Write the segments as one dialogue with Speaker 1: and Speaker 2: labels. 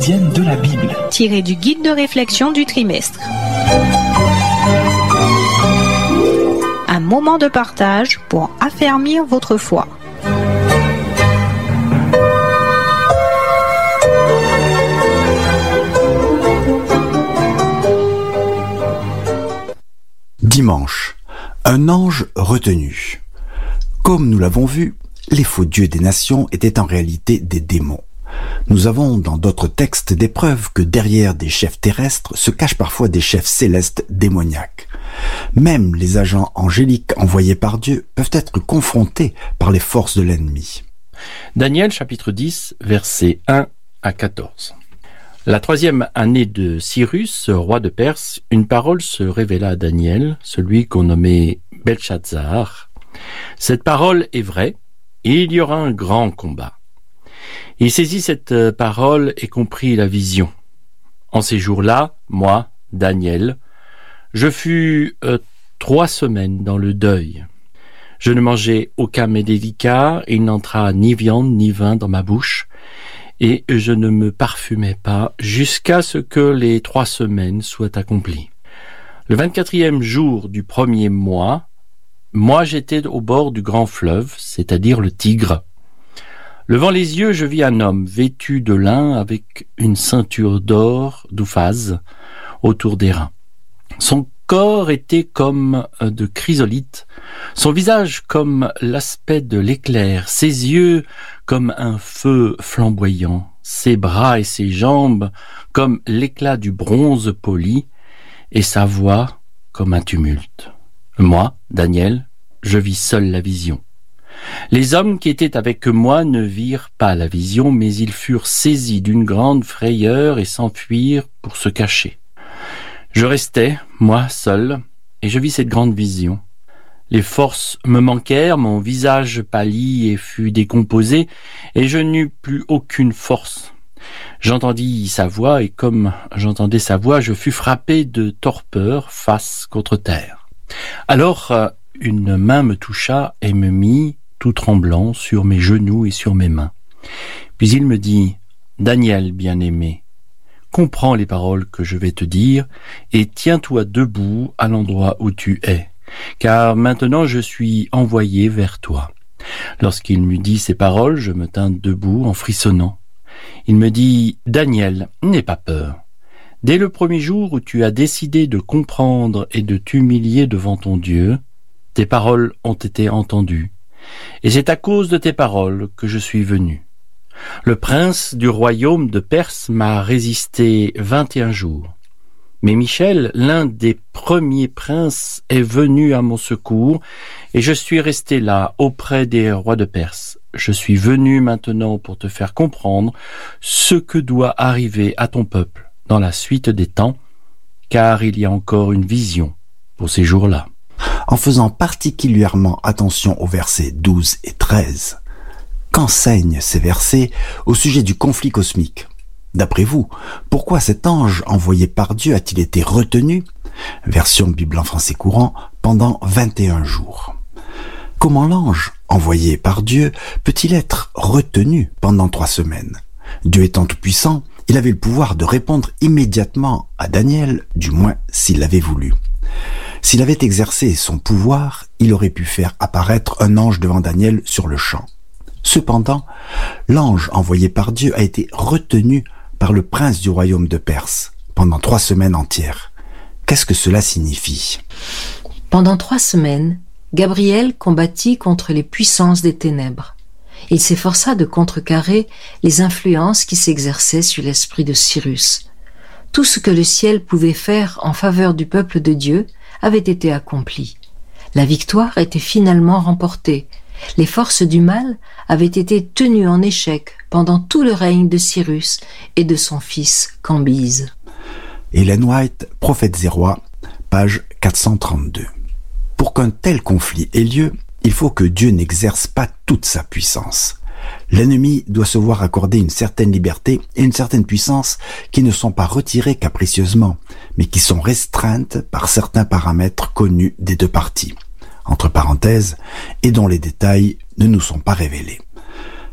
Speaker 1: de la Bible.
Speaker 2: Tiré du guide de réflexion du trimestre. Un moment de partage pour affermir votre foi.
Speaker 3: Dimanche, un ange retenu. Comme nous l'avons vu, les faux dieux des nations étaient en réalité des démons. Nous avons dans d'autres textes des preuves que derrière des chefs terrestres se cachent parfois des chefs célestes démoniaques. Même les agents angéliques envoyés par Dieu peuvent être confrontés par les forces de l'ennemi.
Speaker 4: Daniel chapitre 10, versets 1 à 14. La 3e année de Cyrus, roi de Perse, une parole se révéla à Daniel, celui qu'on nommait Belchazzar. Cette parole est vraie, et il y aura un grand combat. Il saisit cette parole et comprit la vision. En ces jours-là, moi, Daniel, je fus 3 semaines dans le deuil. Je ne mangeai aucun mets délicat, il n'entra ni viande ni vin dans ma bouche, et je ne me parfumais pas jusqu'à ce que les 3 semaines soient accomplies. Le 24e jour du 1er mois, moi j'étais au bord du grand fleuve, c'est-à-dire le Tigre. Levant les yeux, je vis un homme vêtu de lin avec une ceinture d'or d'Ouphaz autour des reins. Son corps était comme de chrysolite, son visage comme l'aspect de l'éclair, ses yeux comme un feu flamboyant, ses bras et ses jambes comme l'éclat du bronze poli, et sa voix comme un tumulte. Moi, Daniel, je vis seul la vision. Les hommes qui étaient avec moi ne virent pas la vision, mais ils furent saisis d'une grande frayeur et s'enfuirent pour se cacher. Je restai, moi seul, et je vis cette grande vision. Les forces me manquèrent, mon visage pâlit et fut décomposé, et je n'eus plus aucune force. J'entendis sa voix, et comme j'entendais sa voix, je fus frappé de torpeur face contre terre. Alors une main me toucha et me mit, tout tremblant, sur mes genoux et sur mes mains. Puis il me dit, « Daniel, bien-aimé, comprends les paroles que je vais te dire et tiens-toi debout à l'endroit où tu es, car maintenant je suis envoyé vers toi. » Lorsqu'il m'eut dit ces paroles, je me tins debout en frissonnant. Il me dit, « Daniel, n'aie pas peur. Dès le 1er jour où tu as décidé de comprendre et de t'humilier devant ton Dieu, tes paroles ont été entendues. Et c'est à cause de tes paroles que je suis venu. Le prince du royaume de Perse m'a résisté 21 jours. Mais Michel, l'un des premiers princes, est venu à mon secours, et je suis resté là, auprès des rois de Perse. Je suis venu maintenant pour te faire comprendre ce que doit arriver à ton peuple dans la suite des temps, car il y a encore une vision pour ces jours-là.
Speaker 3: En faisant particulièrement attention aux versets 12 et 13. Qu'enseignent ces versets au sujet du conflit cosmique? D'après vous, pourquoi cet ange envoyé par Dieu a-t-il été retenu, version Bible en français courant, pendant 21 jours? Comment l'ange envoyé par Dieu peut-il être retenu pendant 3 semaines? Dieu étant tout-puissant, il avait le pouvoir de répondre immédiatement à Daniel, du moins s'il l'avait voulu. S'il avait exercé son pouvoir, il aurait pu faire apparaître un ange devant Daniel sur le champ. Cependant, l'ange envoyé par Dieu a été retenu par le prince du royaume de Perse pendant 3 semaines entières. Qu'est-ce que cela signifie?
Speaker 5: Pendant 3 semaines, Gabriel combattit contre les puissances des ténèbres. Il s'efforça de contrecarrer les influences qui s'exerçaient sur l'esprit de Cyrus. Tout ce que le ciel pouvait faire en faveur du peuple de Dieu avait été accompli. La victoire était finalement remportée. Les forces du mal avaient été tenues en échec pendant tout le règne de Cyrus et de son fils Cambyse.
Speaker 3: Ellen White, Prophètes et rois, page 432. Pour qu'un tel conflit ait lieu, il faut que Dieu n'exerce pas toute sa puissance. L'ennemi doit se voir accorder une certaine liberté et une certaine puissance qui ne sont pas retirées capricieusement, mais qui sont restreintes par certains paramètres connus des 2 parties, entre parenthèses, et dont les détails ne nous sont pas révélés.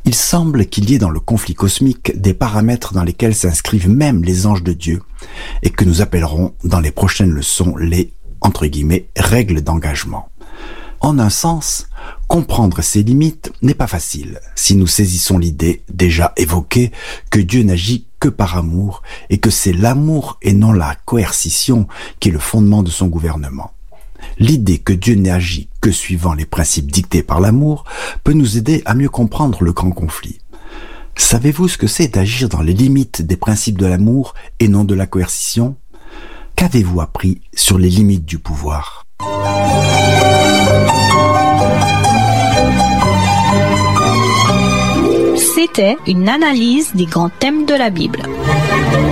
Speaker 3: Il semble qu'il y ait dans le conflit cosmique des paramètres dans lesquels s'inscrivent même les anges de Dieu et que nous appellerons dans les prochaines leçons les, entre guillemets, règles d'engagement. En un sens, comprendre ces limites n'est pas facile si nous saisissons l'idée déjà évoquée que Dieu n'agit que par amour et que c'est l'amour et non la coercition qui est le fondement de son gouvernement. L'idée que Dieu n'agit que suivant les principes dictés par l'amour peut nous aider à mieux comprendre le grand conflit. Savez-vous ce que c'est d'agir dans les limites des principes de l'amour et non de la coercition ? Qu'avez-vous appris sur les limites du pouvoir ?
Speaker 2: C'était une analyse des grands thèmes de la Bible.